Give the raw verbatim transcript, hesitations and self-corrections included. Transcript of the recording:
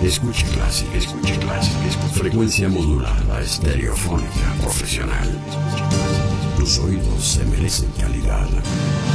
Escuche clásica, escuche clásica, frecuencia modulada, estereofónica, profesional. Tus oídos se merecen calidad.